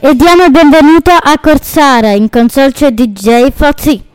E diamo il benvenuto a Corsara, in console c'è DJ Fozzi.